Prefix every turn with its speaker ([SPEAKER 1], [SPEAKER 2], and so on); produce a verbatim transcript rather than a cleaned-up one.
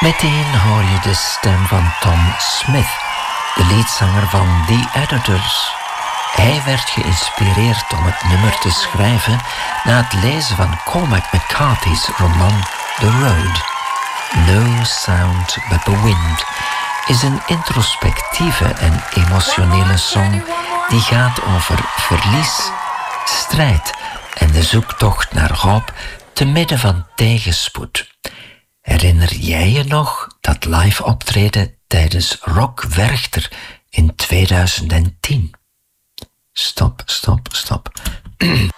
[SPEAKER 1] Meteen hoor je de stem van Tom Smith, de leadzanger van The Editors. Hij werd geïnspireerd om het nummer te schrijven na het lezen van Cormac McCarthy's roman The Road. No Sound But The Wind is een introspectieve en emotionele song die gaat over verlies, strijd en de zoektocht naar hoop te midden van tegenspoed. Herinner jij je nog dat live optreden tijdens Rock Werchter in tweeduizend tien? Stop, stop, stop.